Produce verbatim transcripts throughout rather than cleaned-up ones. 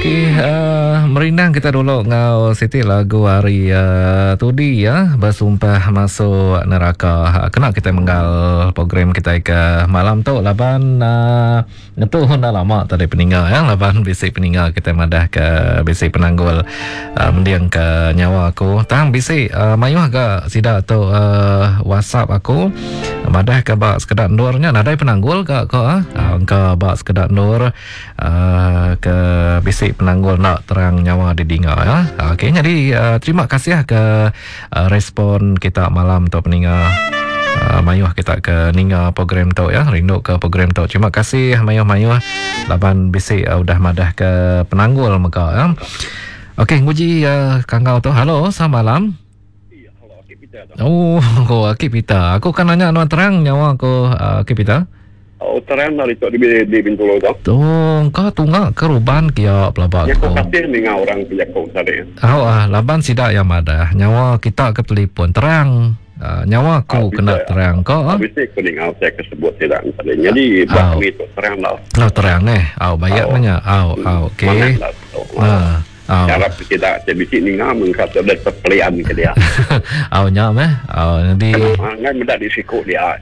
Okey, uh, merinang kita dulu ngau Siti lagu hari uh, tudi ya, bersumpah masuk neraka. Kena kita menggal program kita ke malam tu laban uh, itu dah lama tadi peninggal ya, laban bisik peninggal kita madah ke bisik penanggul uh, mendiang ke nyawa aku. Tang bisik uh, mayuh ke sida tu uh, WhatsApp aku. Madah ke bak sekedar nurnya nadai penanggul ke ke ah uh, ke bak sekedar nur uh, ke bisik penanggul nak terang nyawa di dinga ya. Okey, jadi uh, terima kasih ke uh, respon kita malam tu peninggal. Uh, mayuh kita ke ninga program tu ya, rindu ke program tu. Terima kasih mayuh-mayuh laban bisik uh, udah madah ke penanggul maka ya. Okey, nguji uh, kangau tu. Halo, selamat malam. Oh, ko Akipita. Aku kan nanya nuan terang nyawa ko uh, Akipita. Oh, terang dari tu di di Bintulu tu. Tu, kau tunggak keruban kia pelabak. Ya, kau kasih dengan orang punya kau tadi. Oh, ah, laban sidak yang madah. Nyawa kita ke telefon terang. Uh, nyawa aku oh, kena bisa, terang kau. Habis itu aku dengar saya kesebut tidak tadi. Jadi buat kami tu terang lah. Oh, terang eh. Oh, banyak banyak. Oh, oh, okey. Ah. Oh. Cara kita sebisi ni ngam mengkata ada perpelian ke dia. Oh nyam eh. Oh nanti. Ngan mendak risiko dia.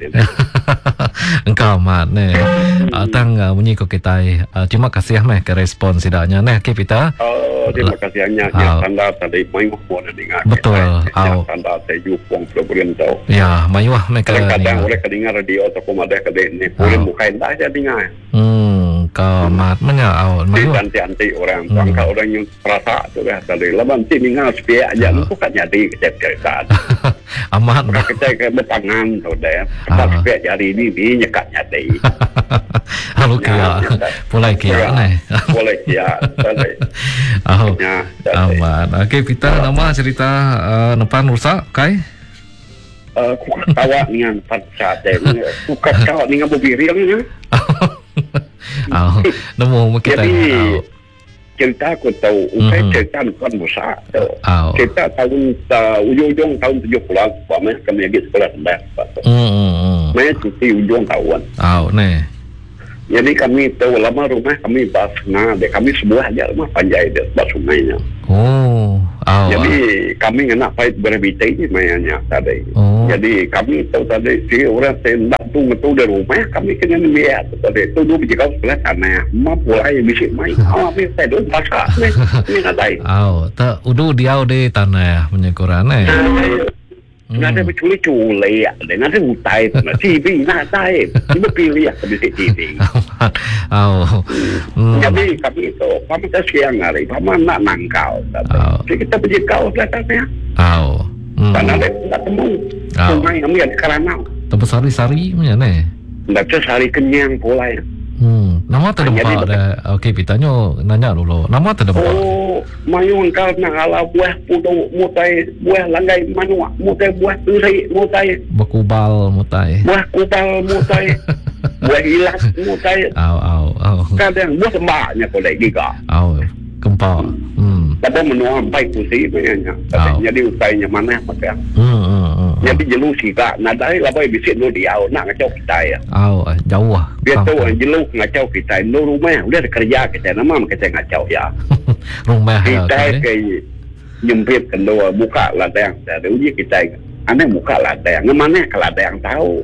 Engkau mat ne. Tang bunyi ko kita. Terima kasih meh ke respon sidaknya ne kita. Oh terima kasih hanya yang tanda tadi mai mohon dengar. Betul. Oh. Tanda saya jupong program tu. Ya, mayuah meh ke. Kadang oleh kedengar radio atau komadah ke ni. Boleh bukain dah saya dengar. Hmm, kau mat menya au mayuah. Anti-anti orang. Bangka orang yang rasa tu dah tadi laban ti ningal sepia aja oh. Bukan jadi kecap-kecap. Amat dah kita ke bertangan tu dah. Kita sepia jadi ni ni nyekat nyati. Halo kia. Pulai kia ni. Pulai kia. Oh. Amat. Okey kita nama cerita uh, depan rusak kai? Uh, kukat tawa dengan pasal dan kukat tawa dengan bubiriang ni. Oh. Nemu kita. Cerita aku tahu, usai mm-hmm. cerita bukan besar. Oh. Cerita tahun uh, ujung-ujung tahun tujuh puluhan, kami kami lagi sekolah rendah. Hmm. Saya cuti ujung tahun. Oh, ne. Jadi kami tahu lama rumah kami bas nah, deh kami sebuah aja rumah panjai deh bas sungainya. Oh. Oh. Jadi kami nak pahit berbita ini mainnya tadi. Oh. Jadi kami tahu tadi si orang sendak tu metu dari rumah kami kena lihat tadi tu dulu berjaga sebelah sana. Mak mulai bisik main. Ah, kami saya dulu pasal ni ni nadai. Oh, tak udu dia di tanah menyekoran eh. Nggak ada berculi-culi ya, nggak ada utai, T V nggak ada, cuma pilih ya bisik T V. Oh. Jadi kami itu, kami tak siang hari, kami nak nangkau. Jadi kita pergi kau kelihatannya. Oh. Karena ada tidak temu. Sungai kami ada keranau. Tempat sari-sari macam ni. Tidak ada sari kenyang pula ya. Hmm, nama terdempak dah. Okey, pitanya nanya dulu. Nama terdempak. Oh, mayung kal nak ala buah putu mutai buah langgai manua, mutai buah turi mutai. Berkubal mutai. Buah kubal mutai. Buah hilang mutai. Au au au. Kadang buah sembahnya kau lagi juga. Au, gempa. Hmm. Tapi menua baik kursi punya. Jadi utainya mana pakai. Hmm, hmm, hmm. Jadi jelu sika, nadai labai bisik lu diau nak ngacau kita ya. Au, jauh ah. Dia tu jelu ngacau kita, lu rumah udah kerja kita, nama kita ngacau ya. Rumah kita ke jemput kedua buka ladang, dari uji kita, aneh buka ladang, ngemana ke ladang tahu.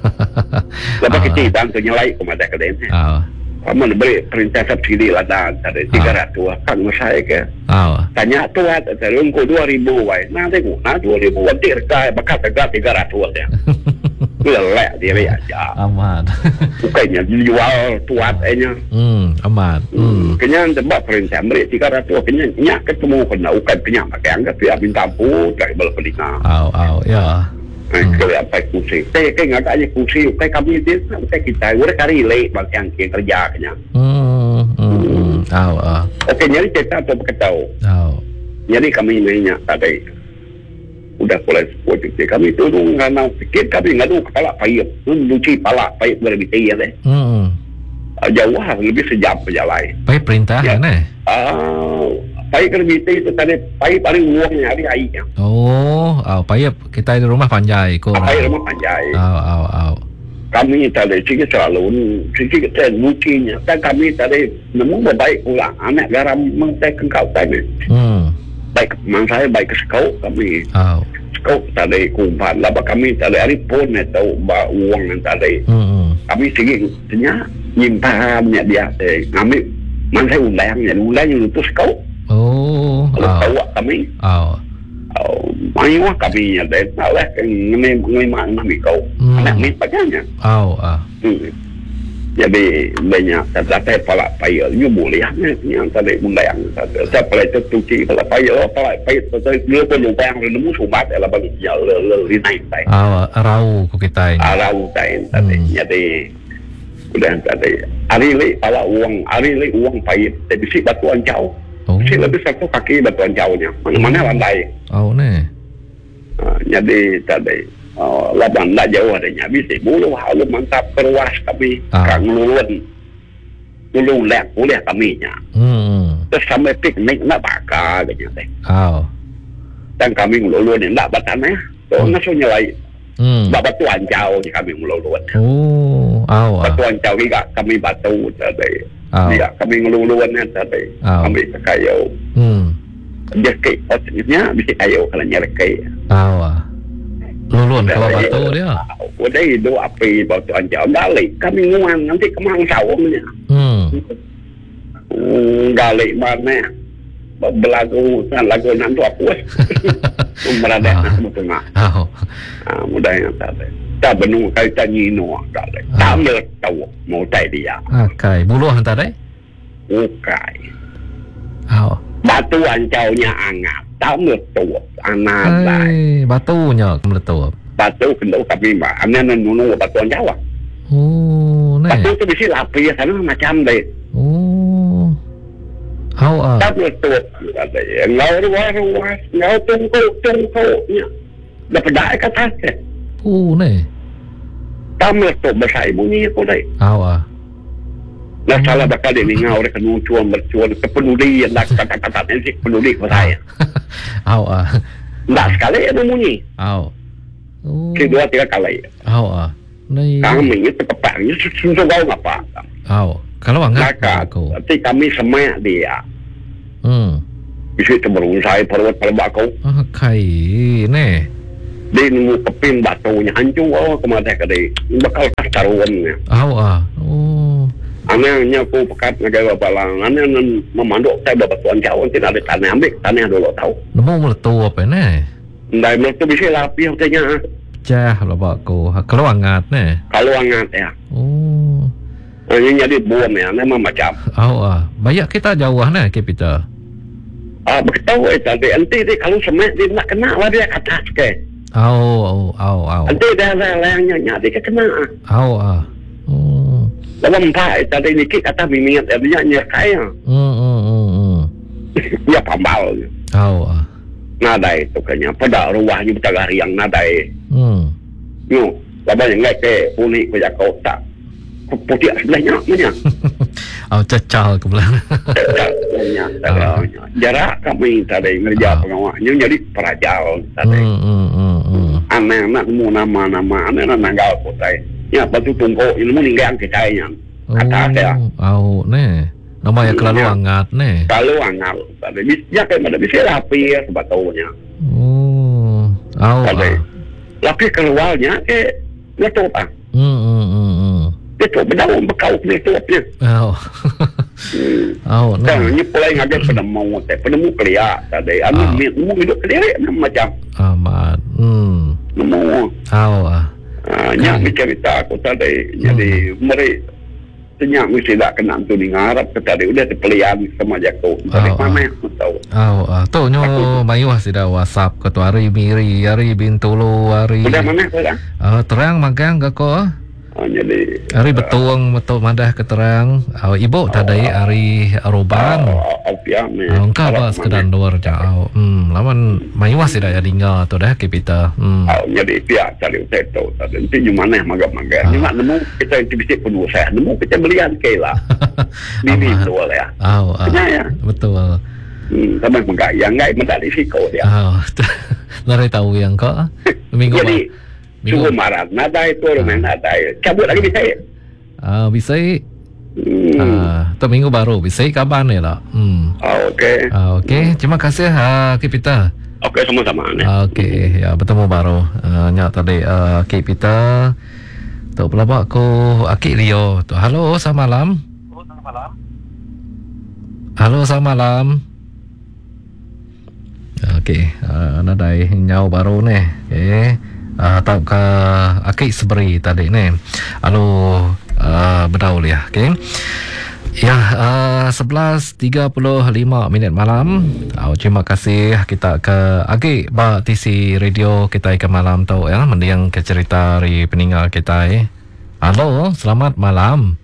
Lepas kita bantu nyelai kepada kedai. Kamu beri perintah subsidi ladang dari tiga ratus, kan saya ke. Tanya tuat, dari engkau dua ribu, wai, nanti guna dua ribu, nanti harga bakat harga tiga ratus ya. Lelak dia aja. Aman. Bukannya dijual tuatnya. Hmm, aman. Hmm. Kenyang tempat perintah beri tiga ratus, kenyang nyak ketemu kena ukan kenyang pakai angkat dia minta pun dari bel pelinga. Au au ya. Eh, kalau apa kursi, saya kayak nggak aja kursi, kayak kami itu, kayak kita, udah kari lek bang yang kerja kenyang. Hmm, hmm, au au. Oke, jadi kita tu berketahu. Au. Jadi kami nanya tadi, udah mulai sepujuk kami tu tu nggak nak pikir kami nggak tu kepala payah, tu lucu pala payah berbeda ya deh. Hmm. Jauh lah lebih sejam berjalan. Payah perintah ya, ne? Ah, payah berbeda itu tadi payah paling luangnya hari airnya. Oh, au payah kita di rumah panjai ko. Payah rumah panjai. Au au au. kami tadi sikit selalu sikit kita mungkinnya dan kami tadi nemu baik pula anak garam mengtek kau tadi hmm. baik memang saya baik ke sekau kami oh. sekau tadi kumpulan lah kami tadi hari pun tahu bawa uang yang tadi hmm. kami sikit tanya nyimpannya dia eh, kami memang saya undangnya undangnya itu sekau oh kalau oh. tahu kami oh. Oh, mai quá kami ya deh, malah ngai ngai mana mi kau, anak mi paganya. Oh, ah. Hmm. Jadi banyak terdapat pala payah, you boleh yang tadi mundang tadi. Saya pala itu tuki pala payah, pala payah tadi dia pun yang yang nemu sumat adalah bagi ya le le rinai tai. Oh, rau ko kita ini. Rau tai tadi. Jadi udah tadi. Hari le pala uang, hari le uang payah, tapi si batuan jauh. Oh. Si lebih satu kaki batuan jauhnya. Mana-mana landai. Oh, ne. Uh, jadi tadi uh, laban dah jauh adanya bisa bulu halu mantap keruas kami ah. kang lulun lulun lek boleh kami nya hmm. terus sampai piknik nak bakar katanya teh oh. dan kami lulun ni nak batannya tu hmm. nasuh nyelai hmm. batuan jauh ni kami lulun oh oh batuan jauh juga kami batu tadi oh. dia kami lulun ni tadi oh. kami kayu hmm. Jekik, maksudnya bisa kayu kalau nyerkai. Oh, lulun kalau batu dia. Udah itu api batu anjau galik. Kami nguan nanti kemang sawungnya. Hmm. Galik mana? Belagu, lagu nanti aku. Merada betul nak. Oh. Mudahnya tadi. Tak benung kaitan nyino galik. Tak ambil tahu mau tay dia. Okay, bulu hantar deh. Okay. Oh. Batu ancaunya angat, tak meletup, anak hey, batunya meletup. Batu kena kami mbak, anak nunu batu ancau. Oh, ne. Batu tu bisa lapis, sana macam deh. Oh, how ah? Tak meletup, ngau ruas ruas, ngau tungku tungkunya, dapat dah kata ke? Oh, ne. Tak meletup besar bunyi aku deh. How ah? Nah salah bakal dia ngau dia kena cuan bercuan kepeduli yang nak kata-kata nanti peduli kepada saya. Aw ah. Tak sekali ada bunyi. Aw. Oh. Kedua tiga kali. Aw ah. Nei. Kami itu kepangnya susah kau ngapa? Aw. Kalau angkat aku. Tapi kami semak dia. Hmm. Bisa temerung saya perut pelbak kau. Ah kai ne. Dia nemu kepin batunya hancur oh kemana kali. Bakal kastaruannya. Aw ah. Oh. Anaknya aku pekat negara balang. Anaknya memanduk saya dapat tuan jauh. Tidak ada tanah ambil. Tanah dulu tahu. Nemu meletup apa ne? Nggak meletup bisa lapis katanya. Cah lah bakku. Kalau hangat ne? Kalau hangat ya. Oh. Ini jadi bom ya. Memang macam. Oh ah. Banyak kita jauh ne ke kita. Ah begitu eh tadi. Nanti dia kalau semak dia nak kena lah dia kata ke. Oh oh oh oh. Nanti dah layangnya nyat dia kena. Oh ah. Oh. Dalam empat tadi ni kata mimingat dia nyekai. Hmm hmm hmm. Dia pambal. Oh ah. Nadai tu kanya pada ruahnya betagari yang nadai. Hmm. Yo, laba yang ngai ke unik ke kota. Putih sebelahnya mana? Oh cacal ke belah. Cacalnya. Jarak kami tadi ngerja pengawalnya jadi perajal tadi. Hmm hmm hmm. Anak-anak mu nama-nama anak-anak nanggal kota. Ya, batu tunggu ini mau ninggal kita yang kata saya. Oh, ne. Nama yang kalau hangat ne. Kalau hangat, tadi bisa kayak mana bisa lapis sebetulnya. Oh, oh. Lapis keluarnya ke letup ah. Hmm hmm hmm hmm. Letup berdaun bekau letupnya. Oh. Oh, ne. Kan ini mulai ngajar penemu, teh penemu kelia tadi. Anu nemu hidup kelia macam. Amat. Hmm. Nemu. Oh ah. Ah, nyak cerita aku tadi. Jadi mereka Tenyak mesti tak kena tu di ngarap ke tadi udah dipelian sama jago. Tapi mana aku tahu. Oh, ah, tu nyo mayuh sida WhatsApp ke tu hari miri, hari bintulu, hari. Udah mana sudah? Ah, terang magang ke ko? Oh, jadi hari betuang betul madah keterang. Oh, ibu tadi hari roban. Oh, pia me. Oh, engkau apa sekedar luar jauh. Hmm, lawan mayuh sida ya tinggal tu dah kita. Hmm. Oh, jadi pia cari uteto. Tadi nanti mana magang-magang. Ni mak nemu kita bisa penuh saya. Nemu kita belian ke lah. Bibi tu ya. Oh, ya. Betul. Hmm, tapi enggak yang enggak mendak risiko dia. Oh, lari tahu yang kau minggu jadi Suruh marah. Nadai tu orang nadai. Cabut lagi bisa. Ah, bisa. Hmm. Ah, tu minggu baru bisa kabar ni lah. Hmm. Ah, okey. Ah, okey. Terima kasih ah, Kip Peter. Okey, sama-sama. Ah, okey. Ya, bertemu baru. Ah, nyak tadi ah, Kip Peter. Tu pelabak ko Akik Leo. Tu halo, selamat malam. Oh, selamat malam. Halo, selamat malam. Okey, uh, nadai nyau baru ni. Okey. Uh, tak ke Akik Seberi tadi ni. Halo, uh, berdaul ya. Okey. Ya, uh, sebelas tiga puluh lima minit malam. Uh, terima kasih kita ke Akik ba T C Radio kita ke malam tu ya, mendiang ke cerita dari peninggal kita. Eh. Halo, selamat malam.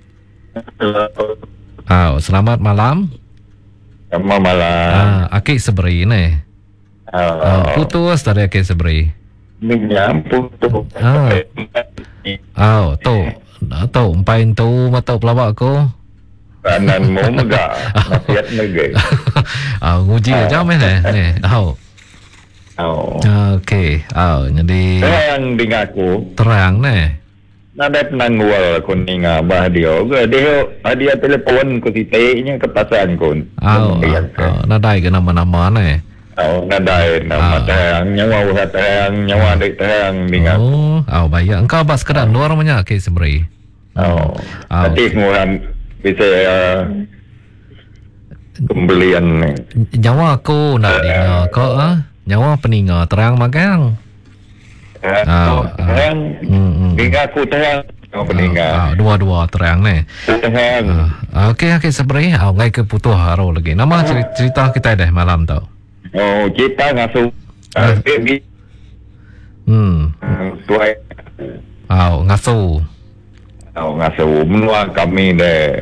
Oh, selamat malam. Selamat malam. Ah, Akik Seberi ni. Oh, Oh, putus tadi Akik Seberi. minyak putus. Ah. Oh, tu. Tu, umpain tu mata pelawak ko. Kanan mo maga. Nasihat negay. Ah, nguji Ah. jam ni. Ni. Oh. Oh. Okey. Oh, jadi Yang dengan aku, terang ni. nada penanggual ko ni nga bah dia. Ke dia dia telefon ko si nya ke pasan ko. Oh, oh, nadai ke nama-nama ni. Oh, nada nama Ah. terang, nyawa usaha terang, nyawa dek terang dengan. Oh, oh, baik. Engkau bas kedah luar banyak Akik Seberi. Oh. Ah, Nanti kemudian bisa uh, pembelian ni. Nyawa aku nak dengar kau ah. Nyawa peninga terang magang. Oh, terang. Hmm, hmm. Dengan aku terang. Oh, peninggal. Ah, dua-dua terang ni. Terang. Ah, okey okey Seberi. Ah, ngai ke putuh haro lagi. Nama cerita, cerita kita dah malam tu. Oh, kita ngasuh. Uh, baby. Hmm. Tuai. Ah, ngasuh. Oh, ngasuh. Menua kami dah.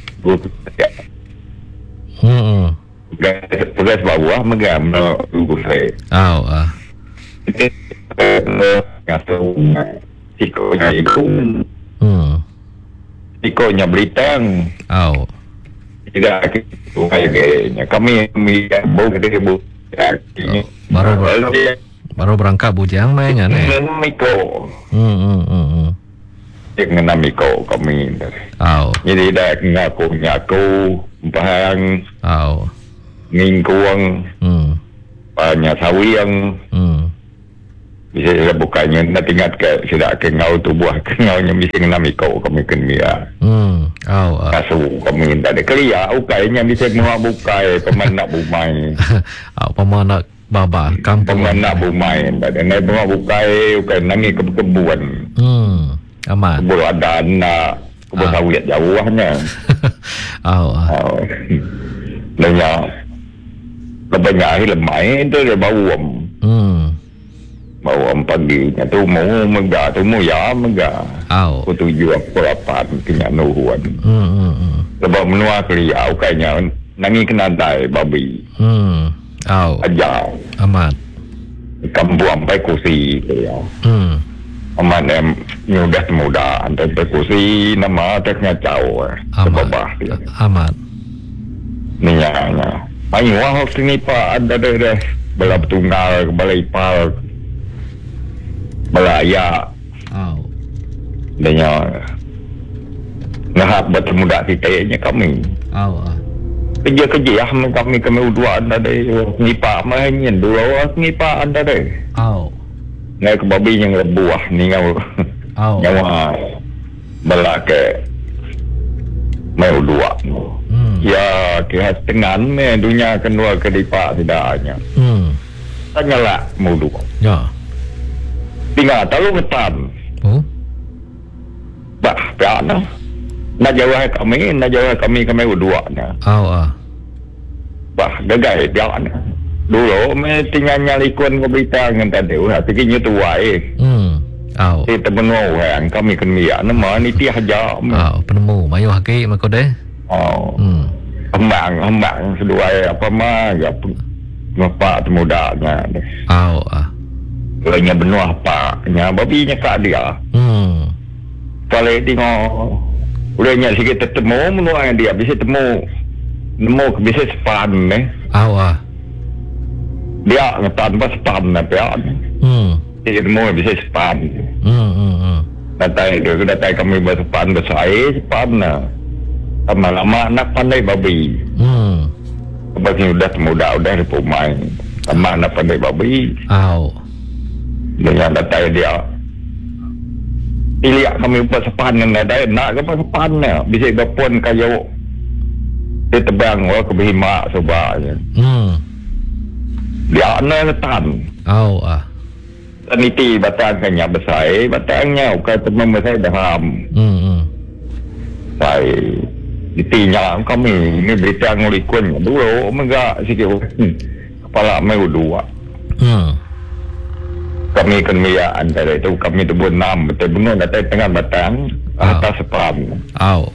Hmm. Pegas bawah megam no lugu saya. Ah, ah. Ngasuh. Sikonya itu. Hmm. Sikonya Belitang. Ah. Tidak kayaknya kami kami bau gede bu. Baru baru berangkat bujang mainnya ni. Miko. Hmm hmm hmm. hmm. Dengan Miko kami. Ah. Jadi dah ngaku ngaku bahang Ah. ngingkuang Hmm. banyak sawiang Hmm. bisa bukannya nak ingat ke sudah ke ngau tu buah ke ngau nya bisa kena Miko kami kena Hmm. Ah. kasu kami tak ada kelia ukainya bisa muak bukai teman nak bumai Ah, paman nak baba kampung. teman nak bumai tak ada nak muak bukai ukai nangi ke kebuan Hmm. Aman. kebun ada nak kebun Ah. sawit jauhnya Ah. ah. oh banyak lebih akhir lemai tu dia bau Hmm. bau pagi tu mau megah tu mau ya megah Ah. aku tuju aku lapan kena nuhuan Hmm hmm hmm. sebab menua kelia ukainya nangi kena dai babi Hmm. Ah. aja Aman. kampung sampai kursi dia Hmm. aman em nyudah muda antar kursi nama teknya jauh sebab bah dia Aman. nianya ayo wah sini pak ada deh deh bela tunggal balai ipal belaya Ah. dia ngahak bertemuda kita nya kami Ah. ah. kerja-kerja ah kami kami udua anda deh ngipa main dulu ngipa anda deh Ah. naik ke babi yang lebuah ni ngau Ah. nyawa bela ke mau dua Hmm. ya ke dengan me dunia kedua ke dipa tidaknya Hmm. tanya lah mau dua Ya. tinggal tahu ngetan Oh. bah piana nak jawab kami nak jawab kami kami dua nya Ah. ah. bah gagai piana dulu me tinggal nyalikun ke berita dengan tadi wah tikinya tua eh Hmm. Ah. si temen orang kami kena nama ni tiah jam Ah, penemu mayu Akik mako deh. oh Hmm. hembang hembang seduai apa mah ya ngapa temudanya Ah. ah. Lanya benua apa nya babinya kak dia Hmm. kalau tengok ulahnya sikit ketemu menua dia bisa temu nemu bisa sepan eh Ah. ah. dia ngetan pas sepan apa ya Hmm. Dia temu bisa sepan. Hmm hmm hmm. Datang dia datang kami bersepan bersai sepan lah. Lama-lama nak pandai babi. Hmm. Bagi udah muda udah di pemain. Lama nak pandai babi. Au. Dengan datang dia. Pilih kami bersepan dengan ada nak ke bersepan lah. Bisa berpun kayu. Dia terbang ke berhimak sebabnya. Hmm. Dia nak letan. Au ah. Niti batangnya besar, batangnya bukan teman saya dah. Hmm hmm. Saya ditinya kami ini berita ngulikun dulu enggak sikit kepala mau dua. Hmm. Kami kena antara itu kami tu buat enam betul benar datang tengah batang atas sepan. Au.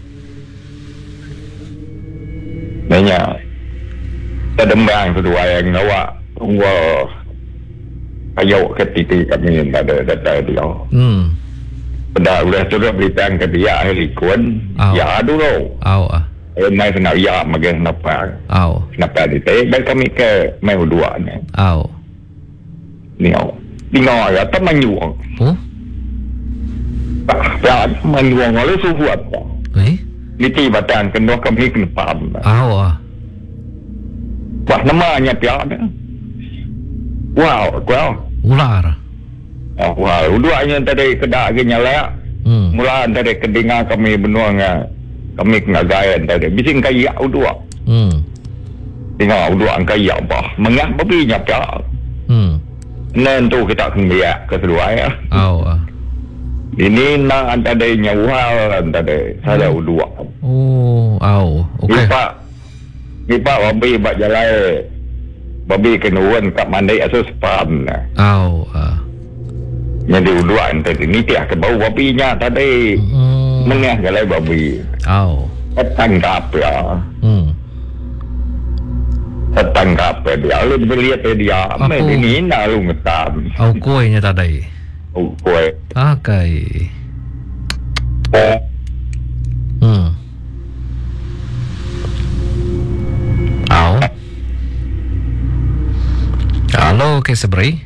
Nanya terdembang kedua yang nawa tunggu ayo ketika kami ada data dia. Hmm. Pada udah sudah berita ke dia helikon. Ya dulu. Au ah. Eh mai kena ya magen kenapa? Au. Kenapa di teh dan kami ke mau dua ni. Au. Niau. Dingo ya temanyu. Oh? Bah, ya temanyu ngalo subuat. Eh? Niti batang kena kami kena pam. Au ah. Wah namanya piada. Wow, wow. Ular. Oh, wow, duanya tadi kedak ge nyala. Hmm. Mula tadi kedengar kami benua nga kami kena gaya tadi. Bising kaya udua. Hmm. Dengar udua kaya bah. Mengah babi nya pia. Hmm. Nen tu kita kena ke kedua ya. Au ah. Ini na tadi nyawa tadi. Saya udua. Oh, au. Okey. Pak. Ni pak babi bak jalan. Babi kenuan kat mandai asal sepan. Au ah. Yang diuduan tadi ni tiap ke bau babi nya tadi. Hmm. Mengah galai babi. Au. Tertangkap ya. Hmm. Tertangkap ya dia. Lalu berlihat dia. Apa ini nak lu ngetam. Au kuihnya tadi. Oh kue. Okay. Hmm. Au. Halo, Kek Sabri.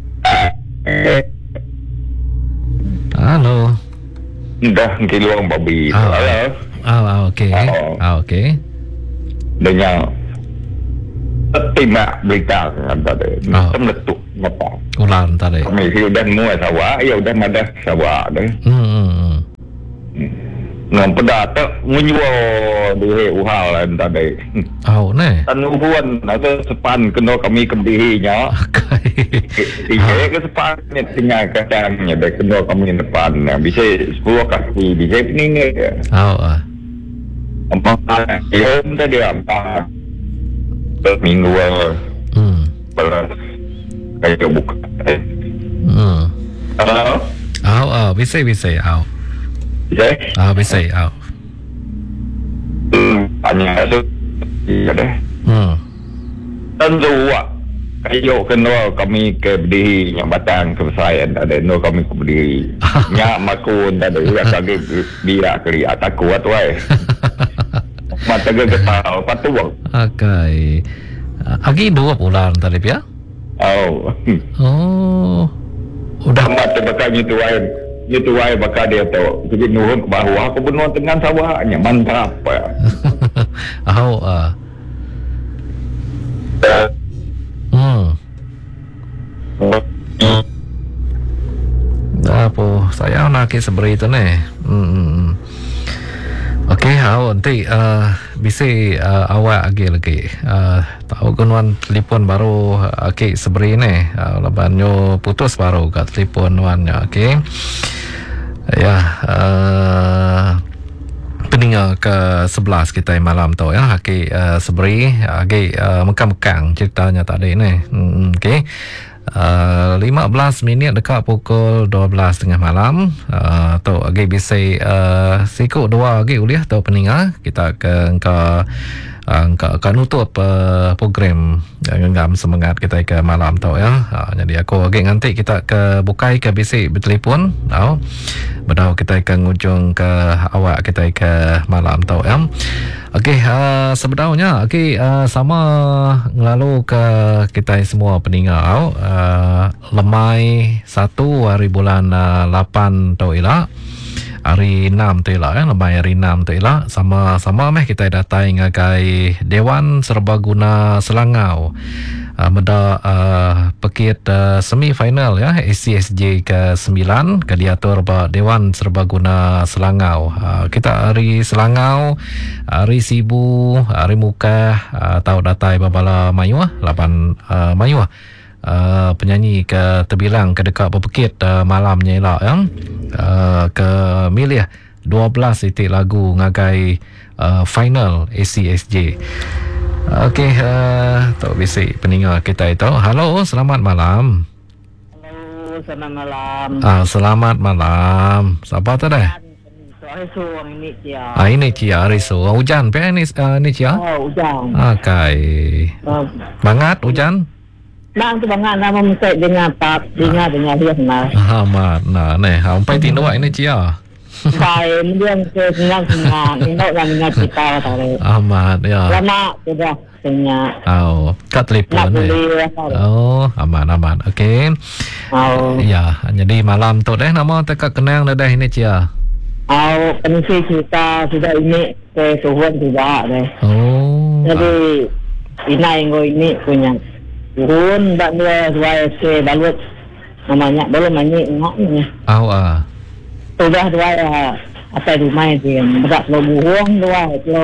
Halo. Dah kiluang babi. Ah, Halo. ah, ah, okey. Oh. Ah, okey. Dengan terima berita kata dia. Oh. Temletuk apa. Ular tadi. Kami sudah mua sawah, ya sudah ada sawah dah. Hmm. hmm. Ngam pedat tak menjual di uhal lan tadi. Oh, ne. Tanuhuan ada sepan kena kami kembihinya. Okay. Iya ke sepan ni tinggal kadangnya dah kena kami depan. Bisa sepuluh kaki bisa ni ni. Oh, ah. Empat ya tadi empat. Minggu Hmm. balas kayak buka. Hmm. Halo. Oh, oh, bisa bisa. Oh. Bisa? Ah, bisa. Oh. Hmm, hanya itu. Iya deh. Hmm. Tentu wak. Kayu kena kami ke berdiri yang batang kebesaran ada no kami ke berdiri. Nyak makun ada ulah lagi dia keri atak kuat wae. Mata ge getau patuang. Okay. Agi dua bulan tadi ya? Oh. Oh. Udah Mata bakal itu wae. Itu wae bakal dia tahu. Jadi nuhun ke bawah aku benua dengan sawahnya mantap. Oh, ah. Hmm. Apa saya nak ke seberi itu nih. Hmm. Okey, awak nanti uh, bisa uh, awak lagi lagi. Uh, tahu kenuan telefon baru okey seberi ni. Uh, lebanyo putus baru kat telefon wannya. Okey. Ya, uh, peninggal ke sebelas kita malam tu ya. Okey, uh, seberi okey uh, mekang-mekang ceritanya tadi ni. Hmm, okey. Uh, lima belas minit dekat pukul dua belas tengah malam uh, tu agak bisa uh, sikut dua agak uliah tu peninggal kita ke ke uh, akan nutup uh, program uh, genggam semangat kita ke malam tau ya. Uh, jadi aku agak nanti kita ke bukai ke bisik bertelefon tau. Bedau kita akan ngujung ke awak kita ke malam tau ya. Okey, uh, sebenarnya okey uh, sama ngelalu ke kita semua peninggal uh, lemai satu hari bulan uh, lapan tau elak. Hari enam tu elak eh, lemai hari enam tu elak. Sama-sama meh kita datang ngagai Dewan Serbaguna Selangau. Uh, meda uh, pekit uh, semi final ya A C S J ke sembilan ke diatur ba Dewan Serbaguna Selangau. Uh, kita hari Selangau, hari Sibu, hari Muka uh, tahu datai babala mayu ah, lapan uh, mayu uh, penyanyi ke terbilang ke dekat berpekit uh, malamnya elak ya. Uh, ke milih dua belas titik lagu ngagai uh, final A C S J. Okey, uh, Tok Bisik peninggal kita itu. Halo, selamat malam. Halo, selamat malam. Ah, selamat malam. Siapa tu dah? Riso ini Cia. Ah, ini Cia Riso. Hujan pe ni uh, ni Cia? Oh, hujan. Okay. Uh, Bangat hujan? Bang tu bangat nama mesti dengan pap, dengan dengan dia kenal. Ah, mat. Nah, ni, sampai tindak ini Cia. Saya mungkin ke senang senang, ini nak dengan kita tahu. Amat ya. Lama sudah senyak. Oh, kat telefon ni. Oh, aman aman. Okey. Oh. Ya, jadi malam tu deh nama tekak kenang dah ini Cia. Oh, penisi kita sudah ini ke suhuan juga deh. Oh. Jadi ina yang ini punya suhuan tak boleh dua se balut namanya belum manyik ngaknya. Au ah. Sudah dua ya asal rumah dia berat lo buang dua lo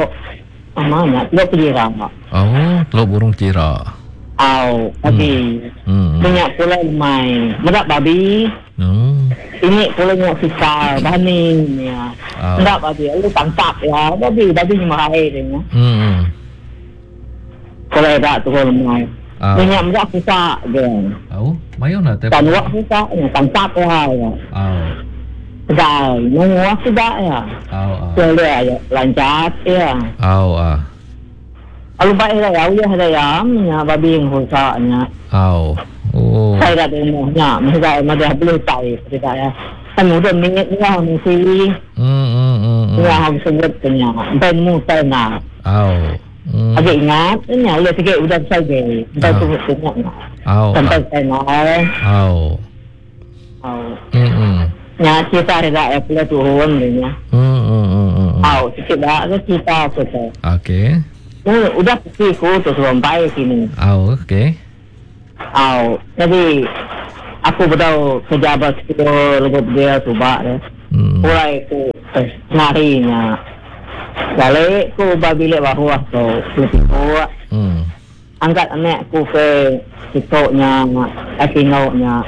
mana lo pergi ramah. Oh, lo burung cira. Au, tapi Hmm. punya pula main berat babi. Hmm. Ini pula nak sisa bani ya. Oh. Berat babi lu tangkap ya babi babi cuma air dia. Hmm. Kalau ada tu kalau main. Oh. Punya berat sisa dia. Oh, mayo na te. Kan wak sisa ya tangkap ya. Oh. Dah, mau sudah ya. Oh, oh. Boleh ya lancar ya. Oh, ah. Kalau baik dah ya, ya dah ya, nya babi yang husaknya. Oh. Oh. Saya dah dengarnya, masa masa boleh tahu tidak ya. Kan mudah minit ni lah mesti. Hmm, hmm, hmm. Ya harus sebutnya. Ben mu saya nak. Oh. Hmm. Agak ingat, ni ya sikit udah saja. Kita tu sebutnya. Oh. Sampai saya nak. Oh. Oh. Hmm, hmm. Nya kita ada ya pula turun dia. Hmm, hmm, hmm. Oh, sikit dah kita kita. Okey. Oh, udah pergi ku tu sampai sini. Oh, okey. Oh, jadi aku beritahu pejabat itu lebih dia cuba deh. Hmm. Mulai ku eh, nyarinya. Balik ku babile bahwa tu lebih kuat. Hmm. Angkat anak ku ke kitoknya, epinoknya.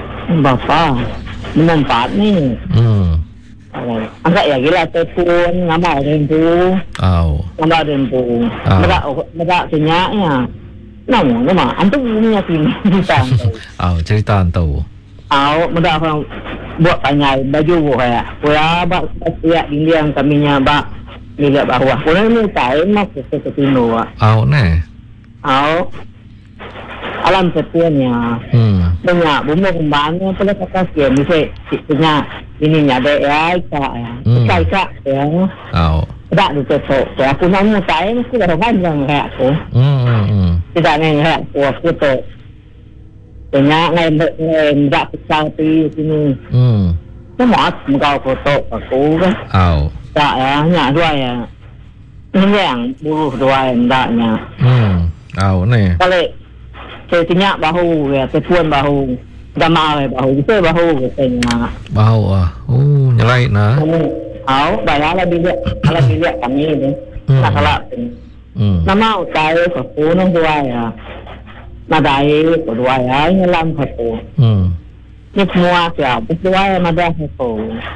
Bapa, menempat ni. Hmm. Oh, angkat ya gila telefon, nama rempu, Oh. nama rempu. Ah. Mereka mereka senyaknya. Namun, nama antum punya sini bukan. Oh, cerita tu. Awak muda orang buat panjai baju buah. Kura bak siap ini yang kami nyabak milik bawah. Kura ni saya mak ketino. Oh, ne. Awak alam setianya. Hmm. Banyak bumbu kembangnya pada kata dia mesti punya ini nyada ya ika ya. Ika ika ya. Oh. Tak ada tu. Aku namu saya mesti dah panjang kayak aku. Hmm, hmm, hmm. Tidak ni kayak aku aku tu. Banyak ngai ngai tak seperti sini. Hmm. Semua mengkau foto aku kan. Oh. Tak ya, nyak dua ya. Ini yang buruh dua yang taknya. Hmm. Oh, ne. Kalau saya tinyak bahu ya, tepuan bahu. Gamau bahu, kita bahu katanya. Bahu ah. Oh, nyelai na. Au, bayar lah bilik, ala bilik kami ni. Nak salah. Hmm. Nama saya aku nung dua ya. Madai dua ya, ini lam aku. Hmm. Ni semua siapa dua ya madai aku.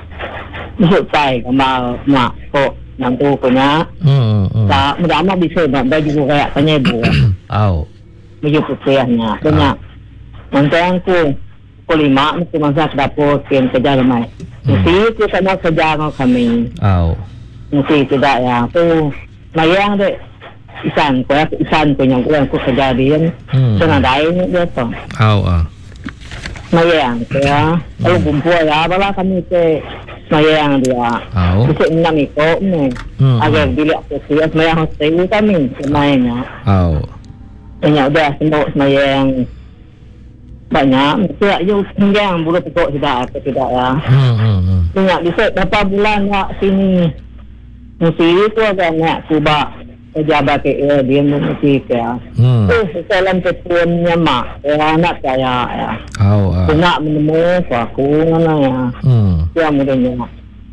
Masuk saya gambar mak kok nanti punya. Hmm. Hmm. Tak, mudah amat bisa nak baju kayak tanya ibu. Oh. Baju putihnya, banyak. Nanti aku pukul lima mesti masa ke dapur kian kerja ramai. Mesti kita nak kerja dengan kami. Oh. Mesti tidak ya. Tu mayang dek isan ko isan ko yang ko ko kejadian sana dai ni dia tu au ah mayang ya kalau kumpul ya bala kami ke mayang dia au bisa enam itu ni agar dilihat sesias mayang hotel kami mainnya au banyak dah semua mayang banyak tidak you tinggal bulu pokok tidak atau tidak ya hmm hmm banyak bisa berapa bulan nak sini mesti itu agak nak cuba pejabat ke dia mesti ke hmm tu dalam telefonnya mak ya anak saya ya au ah aku nak menemu aku mana ya hmm dia mudahnya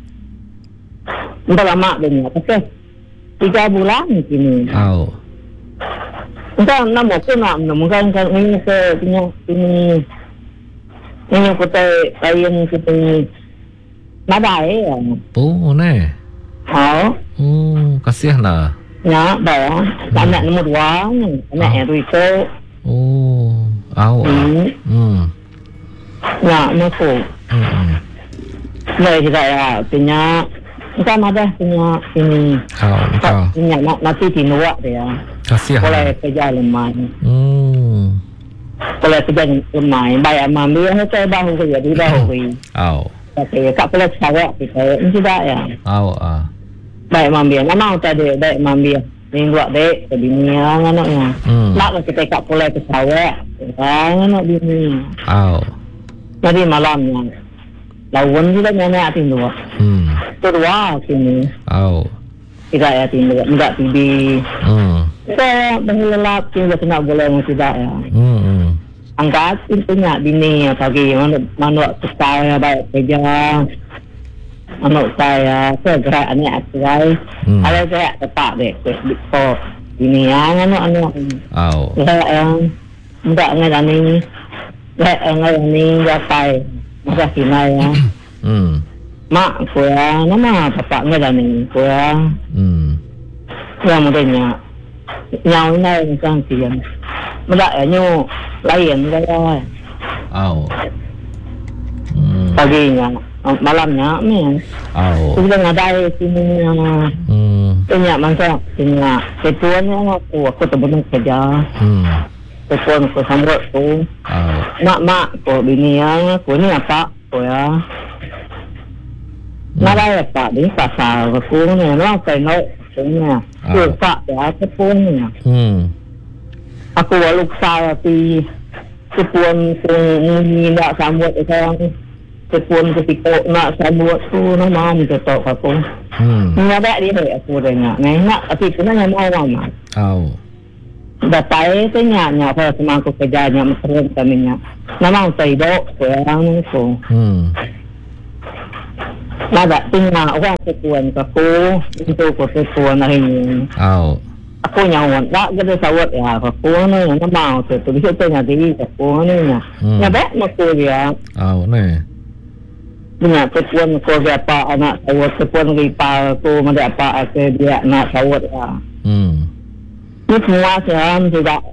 entah lama dia tapi tiga bulan sini au entah nama aku nak menemukan kan ini ke punya ini ini kota lain kita nadai ya oh ne oh oh kasihan lah ya dah anak nombor dua ni anak Enrico oh au ah hmm ya masuk hmm nah kita ya punya kita ada punya ini au au punya nak nanti dinuak dia kasihan boleh kerja lemah hmm boleh kerja lemah baik ambil saya bahu kerja di bahu au tapi kat boleh sawak kita tidak ya au ah baik ambil nama tadi baik ambil ni buat dek ke dunia anaknya nak kita kat boleh ke sawak anak bini au jadi malamnya lawan juga nyanyi tindu hmm kedua sini au tidak ya tindu enggak tibi hmm saya berlelap tindu kena boleh tidak ya hmm angkat intinya bini pagi mana mana saya baik kerja anak saya segera anak saya ada saya tetap deh so ini yang anak anak au saya yang enggak ngani saya ngani japai masa kini ya hmm mak saya nama bapak ngani saya hmm yang mudahnya nhau này sang tiền mà lại như lain cái đó au hmm pagi nya malamnya ni au tu dengan ada sini hmm punya masa punya ketuanya aku aku terbang kerja hmm ketuan aku sambut tu au mak mak ko bini yang ko ni apa ko ya nada apa di pasar aku ni lah kai no sebenarnya tu pak ya ketuanya hmm aku walau saya di kepuan ni nak sambut orang kepuan ketika nak sambut tu nama minta tahu aku hmm ni ada dia aku dengar ni nak tapi kena yang mau lama au datai tu nyanya apa semua aku kerjanya mesra kaminya nama saya dok orang tu hmm nada tinggal orang kepuan aku itu kepuan hari ni au aku nyawan tak ada sawat ya aku ni nama tu tu bisa tanya diri aku ni nya nya baik maksud dia au ne punya kepuan ko apa anak sawat kepuan ripa tu ada apa ke dia nak sawat ya hmm ni semua saya tidak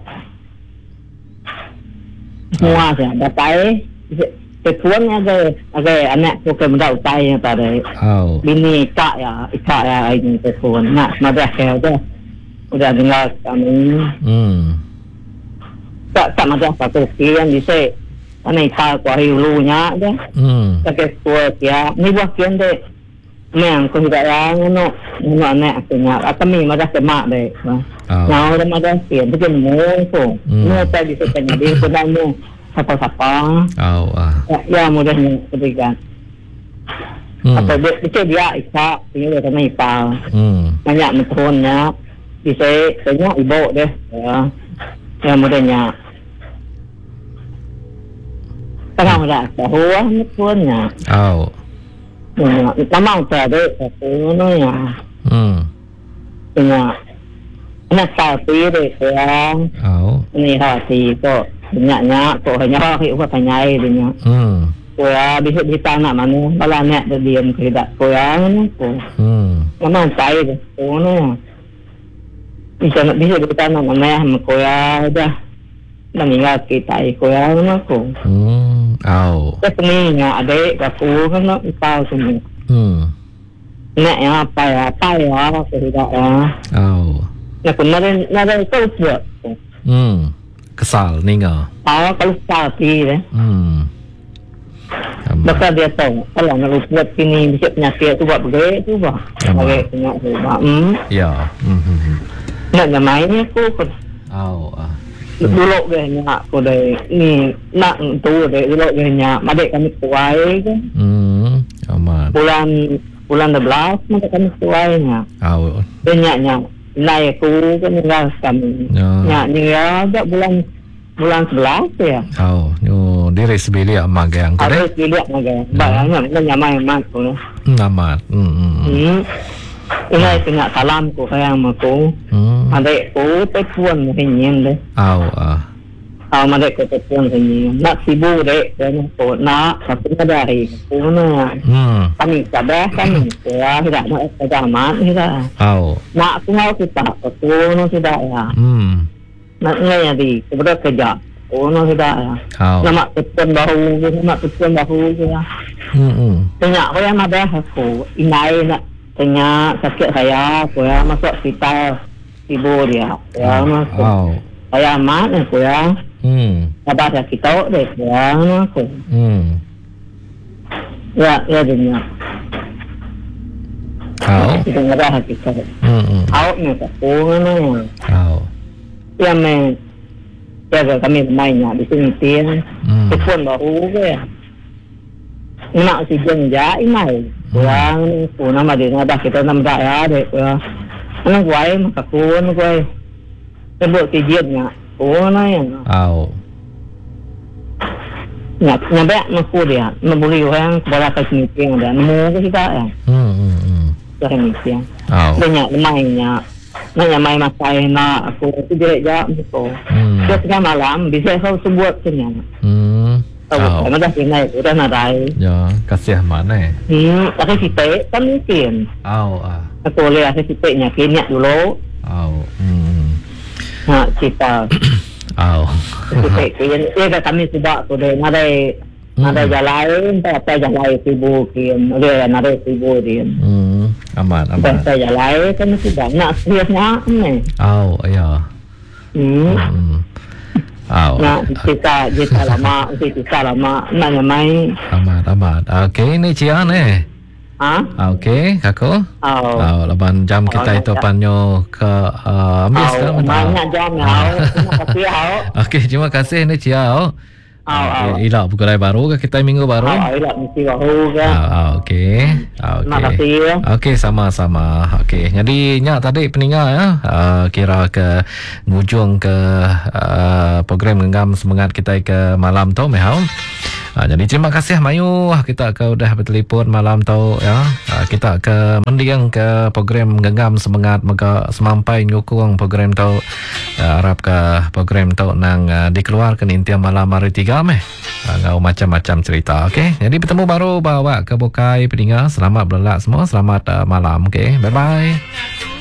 semua saya dapat kepuan ada ada anak tu ke mendak utai pada au bini tak ya tak ya ini kepuan nak ada ke dah udah dengar kami hmm tak tak ada satu kian di se ane ta ko hilunya dah hmm pakai kuat ya ni buat kian deh memang ko tidak yang no no anak punya kami ada semak deh nah orang ada kian bikin mungko ni tadi saya tanya dia sedang siapa-siapa au ah ya mudahnya ketiga apa dia dia dia isa ini dia kami pa hmm banyak mentonnya bisa banyak ibu deh ya yang mudahnya sekarang ada bahwa mentonnya au nama saya deh aku ni ya hmm punya anak sapi deh ya au ni hati kok banyaknya kok hanya hidup penyai dia hmm Kuya bisa di tanah mana bala nek dia diam kedak kuya ni ko hmm nama saya deh ko no bisa bisa di tanah mana kuya dah meninggal kita kuya no ko hmm au keseninya adik aku kan nak tahu semua hmm nek yang apa ya apa ya kedak ya au Ya pun nada nada kalau buat. Hmm. Kesal ninga. Ah kalau sapi deh. Hmm. Maka dia tahu kalau nak buat sini bisa penyakit tu buat begitu tu bah. Begitu penyakit tu bah. Hmm. Ya. Hmm. Nak nyamai aku pun. Oh. Ah. Dulu dia nyak aku deh ni nak tu deh dulu dia nyak madek kami tuai ke. Hmm. Aman. Bulan bulan dua belas madek kami tuai nyak. Oh. Dia nyak nyak nai aku kan tinggal kami. Nyak ni ada bulan bulan sebelas ya. Oh, yo diri sebeli amak yang tu deh. Ada sebeli amak yang. Bayangnya kita nyamai mat tu. Amat. Hmm. Hmm. Ini punya salam ku sayang aku. Hmm. Adik ku tepuan henyen deh. Oh, ah. Ah, adik ku tepuan henyen. Nak sibu deh, dan ku nak satu dari ku na. Hmm. Kami sadar kami. Ya, tidak nak kejaman tidak. Oh. Nak ku mau kita ku no tidak ya. Hmm. Nak ngay di kepada kerja. Ku no tidak ya. Oh. Nama tepuan bahu, nama tepuan bahu ya. Hmm. Tanya aku yang ada aku. Inai nak tanya sakit saya, aku ya masuk hospital ibu dia. Ya masuk. Oh. Saya amat aku ya. Hmm. Ada sakit tahu deh ya aku. Hmm. Ya, ya dunia. Oh. Kita nggak ada sakit tahu. Hmm. Out ni tak mana. Oh. Ya men. Ya kami mainnya di sini tiang. Hmm. Telepon baru ke. Nak si jenja inai. Kurang ku nama dia ada kita nama dah ada ya. Anak guai maka ku anak guai. Sebut tijiannya. Ku na yang. Oh. Nak nyampe aku dia. Membeli orang bola ke sini tiang ada. Nemu ke kita ya. Hmm. Hmm. Ke sini tiang. Oh. Banyak mainnya. Nak main masai nak aku tu dia jam tu. Hmm. Dia tengah malam bisa kau sebut senyap. Hmm. Oh, oh. Dah sini sudah nadai. Ya, kasih mana? Hmm, tapi kita kan mungkin. Oh, ah. Aku boleh rasa kita nyakinnya dulu. Oh. Hmm. Nah, kita. Oh. Kita kian, dia kami sudah sudah nadai, nadai jalan, tapi jalan ibu kian, dia nadai ibu dia. Hmm. Aman, aman. Tapi jalan kan sudah nak seriusnya ni. Oh, ya. Hmm. Hmm. Oh. Nah, kita kita lama, kita lama, nak nyamai. Amat, amat. Okey, ni Cia ni. Ah? Okey, aku. Oh. Oh, laban jam kita itu panyo ke uh, ambis ke? Oh, banyak jam ya. Terima kasih ya. Okey, terima kasih ni Cia. Oh. Oh, okay. Ilak bukan baru ke kita minggu baru? Oh, ilak mesti baru ke. Oh, oh, okey. Oh, Terima okey. kasih ya. Okey, sama-sama. Okey. Jadi nyak tadi peninggal ya, uh, kira ke ngujung ke uh, program genggam semangat kita ke malam tu mehau. Uh, jadi terima kasih Mayu, kita ke udah bertelefon malam tu ya. Uh, kita ke mendiang ke program genggam semangat maka semampai nyukung program tu. Uh, harap ke program tu nang uh, dikeluarkan intian malam hari tiga meh. Ngau macam-macam cerita. Okey. Jadi bertemu baru bawa ke Bokai Peninga. Selamat berlak semua. Selamat uh, malam. Okey. Bye bye.